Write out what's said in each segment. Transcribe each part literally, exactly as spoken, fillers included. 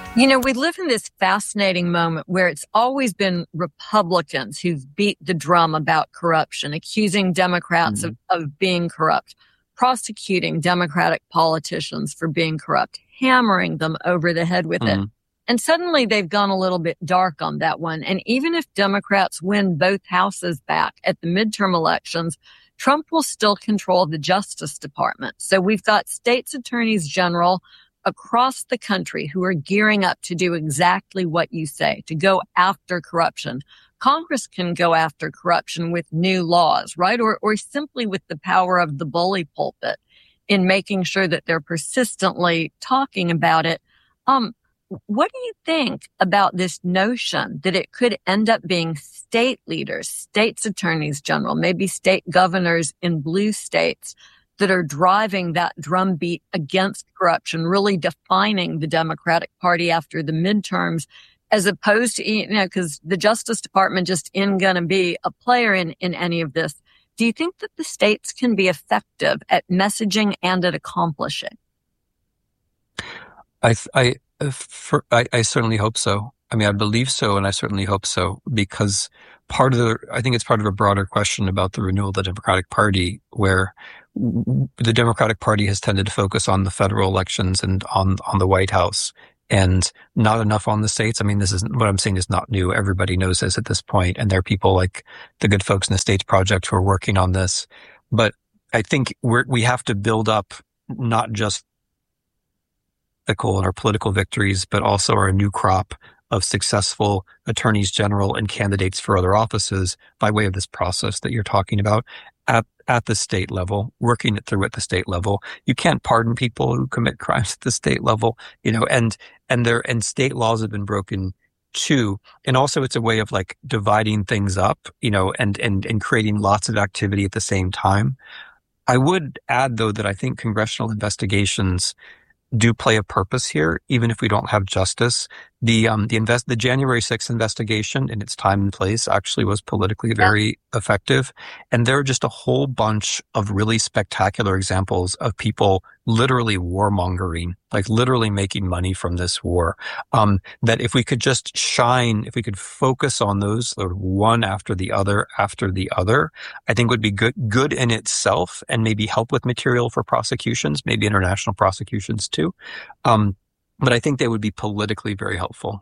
You know, we live in this fascinating moment where it's always been Republicans who've beat the drum about corruption, accusing Democrats mm-hmm. of, of being corrupt, prosecuting Democratic politicians for being corrupt, hammering them over the head with mm-hmm. it. And suddenly they've gone a little bit dark on that one. And even if Democrats win both houses back at the midterm elections, Trump will still control the Justice Department. So we've got states attorneys general across the country who are gearing up to do exactly what you say, to go after corruption. Congress can go after corruption with new laws, right? Or, or simply with the power of the bully pulpit in making sure that they're persistently talking about it. Um, what do you think about this notion that it could end up being state leaders, states attorneys general, maybe state governors in blue states that are driving that drumbeat against corruption, really defining the Democratic Party after the midterms, as opposed to, you know, because the Justice Department just isn't going to be a player in, in any of this. Do you think that the states can be effective at messaging and at accomplishing? I, I, for, I, I certainly hope so. I mean, I believe so, and I certainly hope so, because part of the, I think it's part of a broader question about the renewal of the Democratic Party, where the Democratic Party has tended to focus on the federal elections and on, on the White House, and not enough on the states. I mean, this isn't, what I'm saying is not new. Everybody knows this at this point, and there are people like the good folks in the States Project who are working on this. But I think we're, we have to build up not just the goal and our political victories, but also our new crop of successful attorneys general and candidates for other offices by way of this process that you're talking about at, at the state level, working it through at the state level. You can't pardon people who commit crimes at the state level, you know, and, and there, and state laws have been broken too. And also it's a way of like dividing things up, you know, and, and, and creating lots of activity at the same time. I would add though that I think congressional investigations do play a purpose here, even if we don't have justice. The um the invest the January sixth investigation in its time and place actually was politically very yeah. effective, and there are just a whole bunch of really spectacular examples of people literally warmongering, like literally making money from this war. Um, that if we could just shine, if we could focus on those sort of one after the other after the other, I think would be good good in itself, and maybe help with material for prosecutions, maybe international prosecutions too. Um, But I think they would be politically very helpful.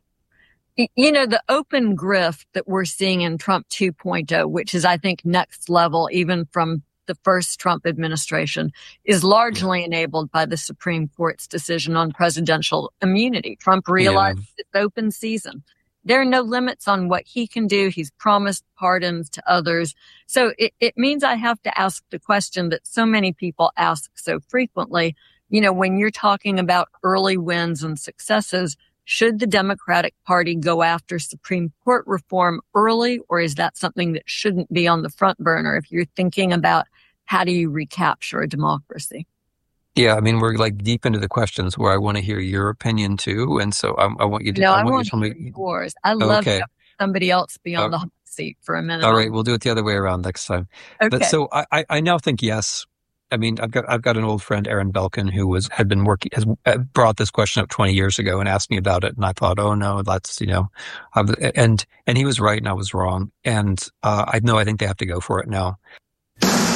You know, the open grift that we're seeing in Trump two point oh, which is, I think, next level, even from the first Trump administration, is largely yeah. enabled by the Supreme Court's decision on presidential immunity. Trump realized yeah. it's open season. There are no limits on what he can do. He's promised pardons to others. So it, it means I have to ask the question that so many people ask so frequently. You know, when you're talking about early wins and successes, should the Democratic Party go after Supreme Court reform early, or is that something that shouldn't be on the front burner if you're thinking about how do you recapture a democracy? Yeah, I mean, we're like deep into the questions where I want to hear your opinion too, and so I, I want you to. No, I, I want want you to tell me yours. I love okay. to have somebody else be on uh, the hot seat for a minute. All right, we'll do it the other way around next time. Okay. But so I, I, I now think yes. I mean, I've got I've got an old friend, Aaron Belkin, who was had been working has brought this question up twenty years ago and asked me about it, and I thought, oh no, that's you know, I've, and and he was right and I was wrong, and uh, I know I think they have to go for it now.